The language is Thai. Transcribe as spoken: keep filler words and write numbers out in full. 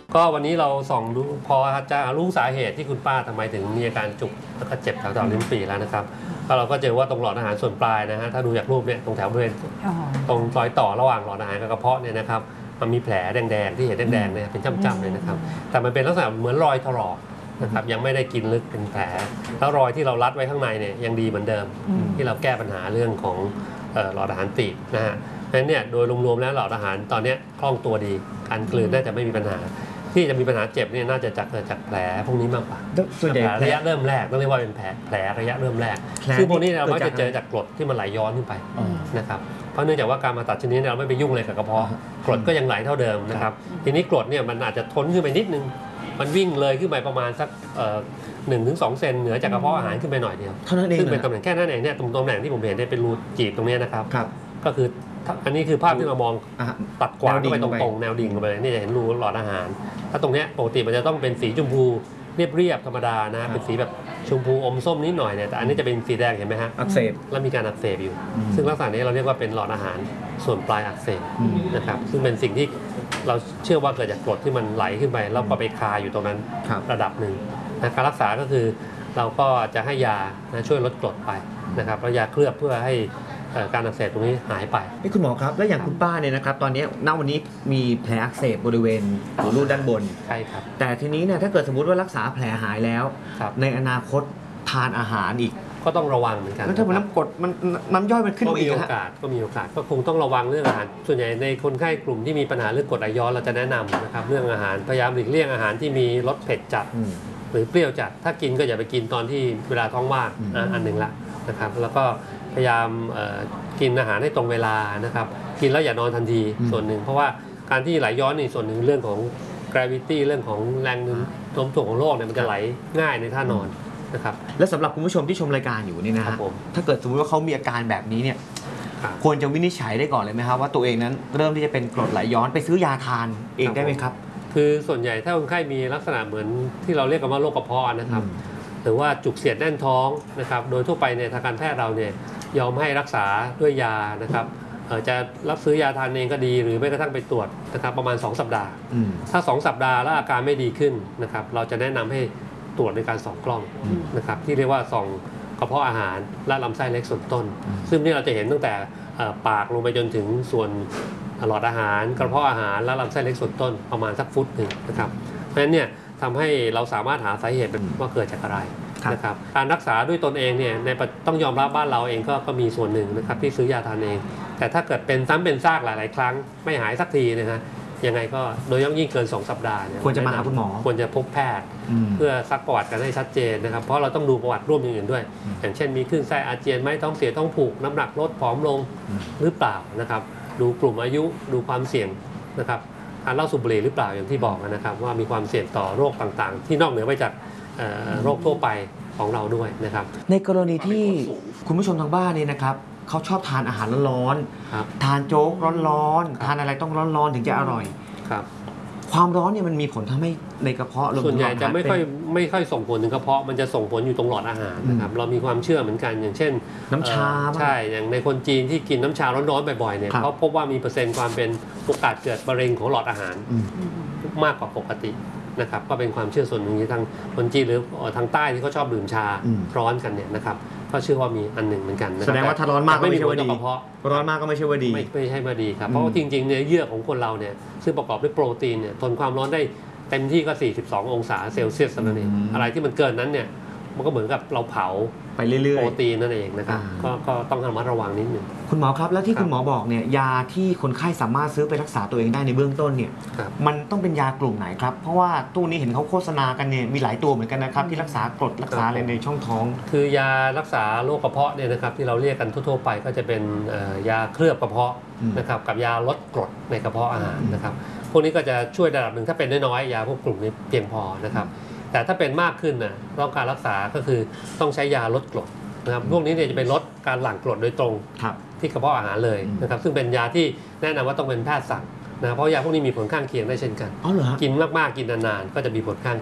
ก็วันนี้เราส่องดูพอจะรู้สาเหตุที่คุณป้าทำไมถึงมีอาการจุกแล้วก็เจ็บแถวๆลิ้นปี่แล้วนะครับก็เราก็เจอว่าตรงหลอดอาหารส่วนปลายนะฮะถ้าดูจากรูปเนี่ยตรงแถวบริเวณตรงรอยต่อระหว่างหลอดอาหารกับกระเพาะเนี่ยนะครับมันมีแผลแดงๆที่เห็นแดงๆเนี่ยเป็นจ้ำๆเลยนะครับแต่มันเป็นลักษณะเหมือนรอยถลอกนะครับยังไม่ได้กินลึกเป็นแผลแล้วรอยที่เรารัดไว้ข้างในเนี่ยยังดีเหมือนเดิมที่เราแก้ปัญหาเรื่องของหลอดอาหารตีบนะฮะเพราะฉะนั้นเนี่ยโดยรวมๆแล้วหลอดอาหารตอนนี้คล่องตัวดีการกลืนน่าจะไม่มีปัญหาที่จะมีปัญหาเจ็บเนี่ยน่าจะจากเกิดจากแผลพวกนี้มากกว่าส่วนใหญ่ระยะเริ่มแรกต้องเรียกว่าเป็นแผลแผลระยะเริ่มแรกซึ่งพวกนี้เราไม่จะเจอจากกรดที่มันไหลย้อนขึ้นไปนะครับเพราะเนื่องจากว่าการผ่าตัดชนิดนี้เราไม่ไปยุ่งเลยกับกระเพาะกรดก็ยังไหลเท่าเดิมนะครับทีนี้กรดเนี่ยมันอาจจะทนขึ้นไปนิดนึงมันวิ่งเลยขึ้นไปประมาณสักหนึ่งถึงสองเซนเหนือจากกระเพาะอาหารขึ้นไปหน่อยเดียวซึ่งเป็นตำแหน่งแค่นั้นเองเนี่ยตรงตำแหน่งที่ผมเห็นได้เป็นรูจีบตรงนี้นะครับก็คืออันนี้คือภาพที่เรามองตัดกวางไปตรงๆแนวดิ่งลงไปนี่จะเห็นรูหลอดอาหารถ้าตรงนี้ปกติมันจะต้องเป็นสีชมพูเรียบๆธรรมดานะเป็นสีแบบชมพูอมส้มนิดหน่อยเนี่ยแต่อันนี้จะเป็นสีแดงเห็นไหมฮะอักเสบแล้วมีการอักเสบอยู่ซึ่งลักษณะนี้เราเรียกว่าเป็นหลอดอาหารส่วนปลายอักเสบนะครับซึ่งเป็นสิ่งที่เราเชื่อว่าเกิดจากกรดที่มันไหลขึ้นไปแล้วก็ไปคาอยู่ตรงนั้นระดับหนึ่งนะการรักษาก็คือเราก็จะให้ยานะช่วยลดกรดไปนะครับแล้วยาเคลือบเพื่อให้การอักเสบตรงนี้หายไปนี่คุณหมอครับแล้วอย่างคุณป้าเนี่ยนะครับตอนนี้ณวันนี้มีแผลอักเสบบริเวณหูรูดด้านบนใช่ครับแต่ทีนี้เนี่ยถ้าเกิดสมมติว่ารักษาแผลหายแล้วในอนาคตทานอาหารอีกก็ต้องระวังเหมือนกันแล้วถ้ามันน้ำกรดมันน้ำย่อยมันขึ้นก็มีโอกาสก็มีโอกาสก็คงต้องระวังเรื่องอาหารส่วนใหญ่ในคนไข้กลุ่มที่มีปัญหาเรื่องกรดไหลย้อนเราจะแนะนำนะครับเรื่องอาหารพยายามหลีกเลี่ยงอาหารที่มีรสเผ็ดจัดหรือเปรี้ยวจัดถ้ากินก็อย่าไปกินตอนที่เวลาท้องว่างอันหนึ่งละนะครับแล้วก็พยายามกินอาหารให้ตรงเวลานะครับกินแล้วอย่านอนทันทีส่วนหนึ่งเพราะว่าการที่ไหลย้อนนี่ส่วนหนึ่งเรื่องของ gravity เรื่องของแรงโน้มถ่วงของโลกเนี่ยมันจะไหลง่ายในท่านอนนะครับและสำหรับคุณผู้ชมที่ชมรายการอยู่นี่นะฮะถ้าเกิดสมมติว่าเขามีอาการแบบนี้เนี่ยควรจะวินิจฉัยได้ก่อนเลยไหมครับว่าตัวเองนั้นเริ่มที่จะเป็นกรดไหลย้อนไปซื้อยาทานเองได้ไหมครับคือส่วนใหญ่ถ้าคนไข้มีลักษณะเหมือนที่เราเรียกกันว่าโรคกระเพาะนะครับหรือว่าจุกเสียดแน่นท้องนะครับโดยทั่วไปในทางการแพทย์เราเนี่ยยอมให้รักษาด้วยยานะครับจะรับซื้อยาทานเองก็ดีหรือแม้กระทั่งไปตรวจนะครับประมาณสองสัปดาห์ถ้าสองสัปดาห์แล้วอาการไม่ดีขึ้นนะครับเราจะแนะนำให้ตรวจในการส่องกล้องนะครับที่เรียกว่าส่องกระเพาะอาหารและลำไส้เล็กส่วนต้นซึ่งนี่เราจะเห็นตั้งแต่ปากลงไปจนถึงส่วนหลอดอาหารกระเพาะอาหารและลำไส้เล็กส่วนต้นประมาณสักฟุตหนึ่งนะครับเพราะฉะนั้นเนี่ยทำให้เราสามารถหาสาเหตุว่าเกิดจากอะไรนะครับการรักษาด้วยตนเองเนี่ยในต้องยอมรับบ้านเราเองก็ก็มีส่วนหนึ่งนะครับที่ซื้อยาทานเองแต่ถ้าเกิดเป็นซ้ำเป็นซากหลายๆครั้งไม่หายสักทีนะฮะยังไงก็โดยยิ่งเกินสองสัปดาห์เนี่ยควรจะมาหาคุณหมอควรจะพบแพทย์เพื่อซักประวัติกันให้ชัดเจนนะครับเพราะเราต้องดูประวัติร่วมอย่างอื่นด้วยอย่างเช่นมีคลื่นไส้อาเจียนไหมท้องเสียท้องผูกน้ำหนักลดผอมลงหรือเปล่านะครับดูกลุ่มอายุดูความเสี่ยงนะครับการเล่าสูบบุหรี่หรือเปล่าอย่างที่บอกนะครับว่ามีความเสี่ยงต่อโรคต่างๆที่นอกเหนือไปจากโรคทั่วไปของเราด้วยนะครับในกรณีที่คุณผู้ชมทางบ้านนี่นะครับเขาชอบทานอาหารร้อนๆทานโจ๊กร้อนๆทานอะไรต้องร้อนๆถึงจะอร่อยครับความร้อนเนี่ยมันมีผลทำให้ในกระเพาะส่วนใหญ่จะไม่ค่อยไม่ค่อยส่งผลถึงกระเพาะมันจะส่งผลอยู่ตรงหลอดอาหารนะครับเรามีความเชื่อเหมือนกันอย่างเช่นน้ำชาใช่อย่างในคนจีนที่กินน้ำชาร้อนๆบ่อยๆเนี่ยเขาพบว่ามีเปอร์เซ็นต์ความเป็นโอกาสเกิดมะเร็งของหลอดอาหารมากกว่าปกตินะครับก็เป็นความเชื่อส่วนหนึ่งที่ทางคนจีนหรือทางใต้ที่เขาชอบดื่มชาร้อนกันเนี่ยนะครับก็เชื่อว่ามีอันหนึ่งเหมือนกันแสดงว่าถ้าร้อนมากก็ไม่ใช่ว่าดีเพราะร้อนมากก็ไม่ใช่ว่าดีไม่ไม่ใช่ว่าดีครับเพราะว่าจริงๆเนื้อเยื่อของคนเราเนี่ยซึ่งประกอบด้วยโปรตีนเนี่ยทนความร้อนได้เต็มที่ก็สี่สิบสององศาเซลเซียสนั่นเองอะไรที่มันเกินนั้นเนี่ยมันก็เหมือนกับเราเผาไปเรื่อยๆโปรตีนนั่นเองนะครับก็ก็ต้องระมัดระวังนิดนึงคุณหมอครับแล้วที่คุณหมอบอกเนี่ยยาที่คนไข้สามารถซื้อไปรักษาตัวเองได้ในเบื้องต้นเนี่ยมันต้องเป็นยากลุ่มไหนครับเพราะว่าตู้นี้เห็นเขาโฆษณากันเนี่ยมีหลายตัวเหมือนกันนะครับที่รักษากรดรักษาอะไรในช่องท้องคือยารักษาโรคกระเพาะเนี่ยนะครับที่เราเรียกกันทั่วๆไปก็จะเป็นยาเคลือบกระเพาะนะครับกับยาลดกรดในกระเพาะอาหารนะครับพวกนี้ก็จะช่วยระดับหนึ่งถ้าเป็นน้อยๆยาพวกกลุ่มนี้เพียงพอนะครับแต่ถ้าเป็นมากขึ้นนะต้องการรักษาก็คือต้องใช้ยาลดกรดนะครับพวกนี้เนี่ยจะเป็นลดการหลั่งกรดโดยตรงที่กระเพาะอาหารเลยนะครับซึ่งเป็นยาที่แนะนำว่าต้องเป็นแพทย์สั่งนะเพราะยาพวกนี้มีผลข้างเคียงได้เช่นกันกินมากๆกินนานๆก็จะมีผลข้าง